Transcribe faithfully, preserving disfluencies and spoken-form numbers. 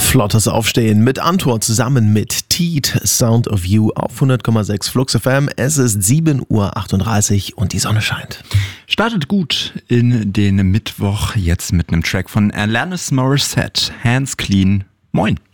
Flottes Aufstehen mit Antor zusammen mit Teed, Sound of You auf hundert Komma sechs Flux F M. Es ist sieben Uhr achtunddreißig und die Sonne scheint. Startet gut in den Mittwoch jetzt mit einem Track von Alanis Morissette, Hands Clean. Moin.